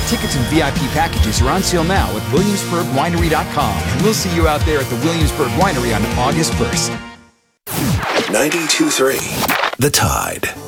Tickets and VIP packages are on sale now at WilliamsburgWinery.com, and we'll see you out there at the Williamsburg Winery on August 1st. 92.3 The Tide.